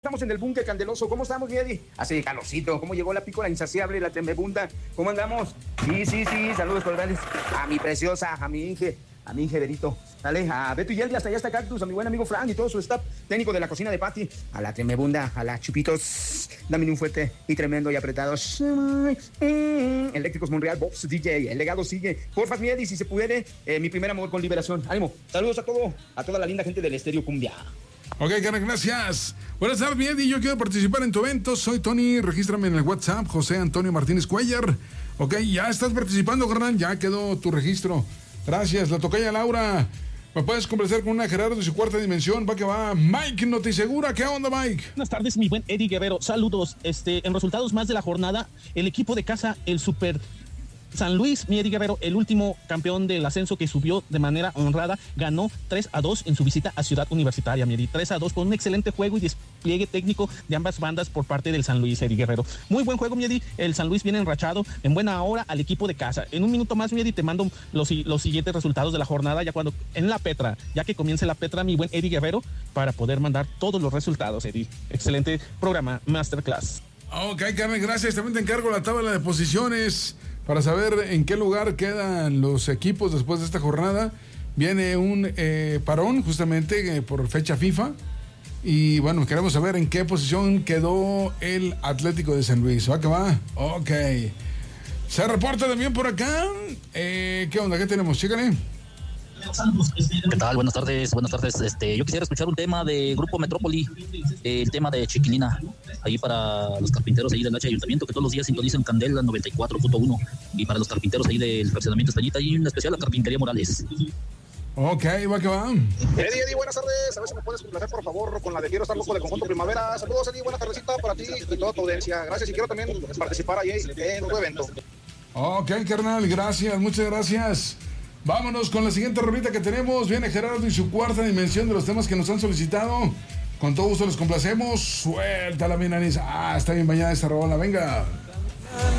Estamos en el búnker candeloso. ¿Cómo estamos, mi Eddie? Hace calorcito. ¿Cómo llegó la pícola insaciable, la tremebunda? ¿Cómo andamos? Sí. Saludos cordiales a mi preciosa, a mi Inge Berito. Dale, a Beto y Yeldi, hasta allá está Cactus, a mi buen amigo Frank y todo su staff técnico de la cocina de Patty, a la tremebunda, a la Chupitos. Dame un fuerte y tremendo y apretados. Eléctricos Monreal, Box DJ, el legado sigue. Porfa, mi Eddie, si se puede, mi primer amor con Liberación. Ánimo. Saludos a toda la linda gente del Estéreo Cumbia. Ok, Karen, gracias. Buenas tardes, mi Eddie. Yo quiero participar en tu evento. Soy Tony. Regístrame en el WhatsApp, José Antonio Martínez Cuellar. Ok, ya estás participando, carnal. Ya quedó tu registro. Gracias. La tocaya Laura. ¿Me puedes conversar con una Gerardo de su cuarta dimensión? Va que va. Mike, no te segura. ¿Qué onda, Mike? Buenas tardes, mi buen Eddie Guerrero. Saludos. En resultados más de la jornada, el equipo de casa, el Super San Luis, mi Eddie Guerrero, el último campeón del ascenso que subió de manera honrada, ganó 3-2 en su visita a Ciudad Universitaria, mi Eddie. 3-2 con un excelente juego y despliegue técnico de ambas bandas por parte del San Luis, Eddie Guerrero. Muy buen juego, mi Eddie. El San Luis viene enrachado en buena hora al equipo de casa. En un minuto más, mi Eddie, te mando los siguientes resultados de la jornada, ya cuando en la Petra, ya que comience la Petra, mi buen Eddie Guerrero, para poder mandar todos los resultados, Eddie. Excelente programa, Masterclass. Ok, Carmen, gracias. También te encargo la tabla de posiciones para saber en qué lugar quedan los equipos después de esta jornada. Viene un parón justamente por fecha FIFA. Y bueno, queremos saber en qué posición quedó el Atlético de San Luis. ¿Va que va? Ok. Se reporta también por acá. ¿Qué onda? ¿Qué tenemos? Chécale. ¿Qué tal? Buenas tardes. Yo quisiera escuchar un tema de Grupo Metrópoli, el tema de Chiquilina, ahí para los carpinteros ahí del H Ayuntamiento, que todos los días sintonizan Candela 94.1, y para los carpinteros ahí del fraccionamiento Estañita, y en especial la Carpintería Morales. Ok, va que va. Eddie, buenas tardes. A ver si me puedes complacer, por favor, con la de Quiero estar loco de Conjunto Primavera. Saludos, Eddie. Buena tardecita para ti y toda tu audiencia. Gracias, y quiero también participar ahí en tu evento. Ok, carnal, gracias, muchas gracias. Vámonos con la siguiente rolita que tenemos. Viene Gerardo y su cuarta dimensión de los temas que nos han solicitado. Con todo gusto les complacemos. Suéltala, mi nanis. Está bien bañada esta rola, venga.